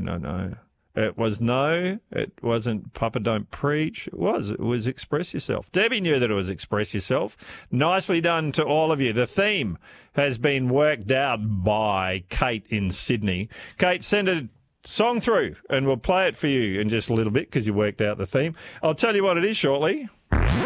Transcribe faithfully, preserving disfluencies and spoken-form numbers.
no, no. It was no, it wasn't Papa Don't Preach. It was. It was Express Yourself. Debbie knew that it was Express Yourself. Nicely done to all of you. The theme has been worked out by Kate in Sydney. Kate, send a song through and we'll play it for you in just a little bit because you worked out the theme. I'll tell you what it is shortly.